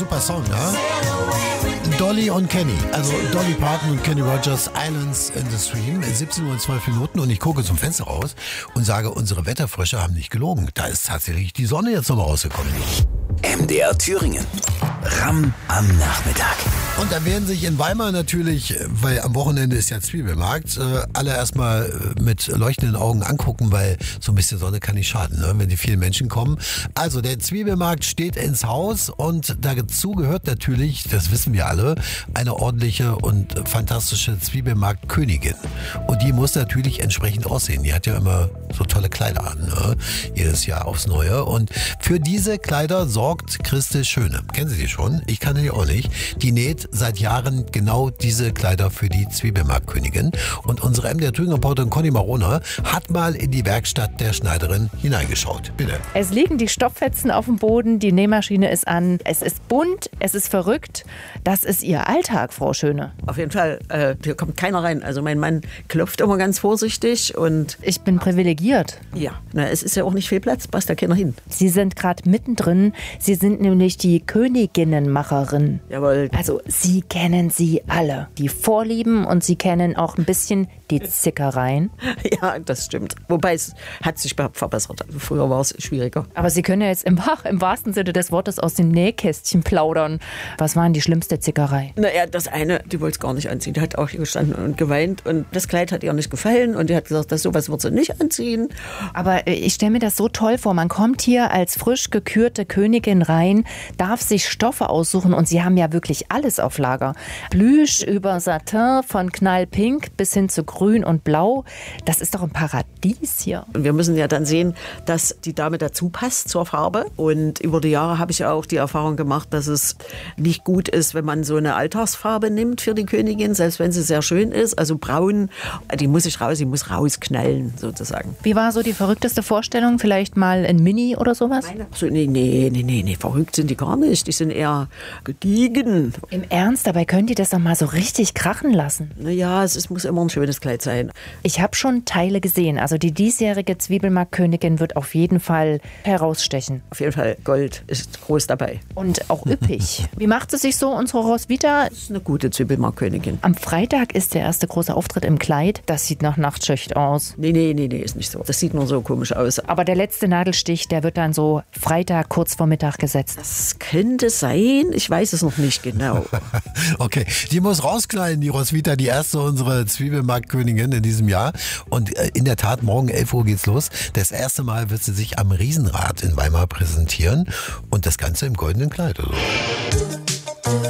super Song, ja? Dolly und Kenny, also Dolly Parton und Kenny Rogers, Islands in the Stream, 17:12 Uhr und ich gucke zum Fenster raus und sage, unsere Wetterfrösche haben nicht gelogen. Da ist tatsächlich die Sonne jetzt nochmal rausgekommen. MDR Thüringen. Ramm am Nachmittag. Und da werden sich in Weimar natürlich, weil am Wochenende ist ja Zwiebelmarkt, alle erstmal mit leuchtenden Augen angucken, weil so ein bisschen Sonne kann nicht schaden, ne, wenn die vielen Menschen kommen. Also der Zwiebelmarkt steht ins Haus und dazu gehört natürlich, das wissen wir alle, eine ordentliche und fantastische Zwiebelmarktkönigin. Und die muss natürlich entsprechend aussehen. Die hat ja immer so tolle Kleider an, ne? Jedes Jahr aufs Neue. Und für diese Kleider sorgt Christel Schöne. Kennen Sie die schon? Ich kannte die auch nicht. Die näht seit Jahren genau diese Kleider für die Zwiebelmarktkönigin. Und unsere MDR Thüringen-Reporterin Conny Marona hat mal in die Werkstatt der Schneiderin hineingeschaut. Bitte. Es liegen die Stofffetzen auf dem Boden, die Nähmaschine ist an. Es ist bunt, es ist verrückt. Das ist Ihr Alltag, Frau Schöne. Auf jeden Fall. Hier kommt keiner rein. Also mein Mann klopft immer ganz vorsichtig und... Ich bin privilegiert. Ja, es ist ja auch nicht viel Platz, passt da keiner hin. Sie sind gerade mittendrin. Sie sind nämlich die Königinnenmacherin. Jawohl. Also Sie kennen sie alle. Die Vorlieben und Sie kennen auch ein bisschen die Zickereien. Ja, das stimmt. Wobei es hat sich verbessert. Früher war es schwieriger. Aber Sie können ja jetzt im wahrsten Sinne des Wortes aus dem Nähkästchen plaudern. Was war denn die schlimmste Zickerei? Naja, das eine, die wollte es gar nicht anziehen. Die hat auch hier gestanden und geweint und das Kleid hat ihr nicht gefallen und die hat gesagt, sowas wird sie nicht anziehen. Aber ich stelle mir das so toll vor. Man kommt hier als frisch gekürte Königin rein, darf sich Stoffe aussuchen und Sie haben ja wirklich alles auf Lager. Plüsch über Satin von knallpink bis hin zu grün und blau. Das ist doch ein Paradies hier. Und wir müssen ja dann sehen, dass die Dame dazu passt zur Farbe. Und über die Jahre habe ich auch die Erfahrung gemacht, dass es nicht gut ist, wenn man so eine Alltagsfarbe nimmt für die Königin, selbst wenn sie sehr schön ist. Also braun, die muss rausknallen sozusagen. Wie war so die verrückteste Vorstellung? Vielleicht mal ein Mini oder sowas? So, nee, verrückt sind die gar nicht. Die sind eher gediegen. Im Ernst? Dabei können die das doch mal so richtig krachen lassen. Naja, es muss immer ein schönes Kleid sein. Ich habe schon Teile gesehen. Also die diesjährige Zwiebelmarktkönigin wird auf jeden Fall herausstechen. Auf jeden Fall Gold ist groß dabei. Und auch üppig. Wie macht sie sich so, unsere Roswitha? Das ist eine gute Zwiebelmarktkönigin. Am Freitag ist der erste große Auftritt im Kleid. Das sieht nach Nachtschicht aus. Nee, ist nicht so. Das sieht nur so komisch aus. Aber der letzte Nadelstich, der wird dann so Freitag kurz vor Mittag gesetzt. Das könnte sein. Ich weiß es noch nicht genau. Okay, die muss rausknallen, die Roswitha, die erste unsere Zwiebelmarktkönigin in diesem Jahr. Und in der Tat, morgen 11 Uhr geht's los. Das erste Mal wird sie sich am Riesenrad in Weimar präsentieren. Und das Ganze im goldenen Kleid. Also.